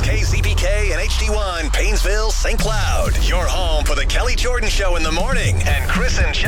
KZPK and HD1, Painesville, St. Cloud. Your home for the Kelly Jordan Show in the morning and Chris and Chelsea